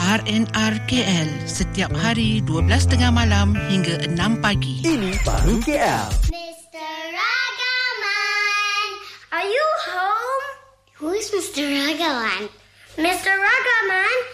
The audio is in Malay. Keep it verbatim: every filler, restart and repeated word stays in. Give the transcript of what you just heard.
R N R K L setiap hari dua belas tiga puluh malam hingga enam pagi. Ini Baru K L. Mister Ragaman, are you home? Who is Mister Ragaman? Mister Ragaman?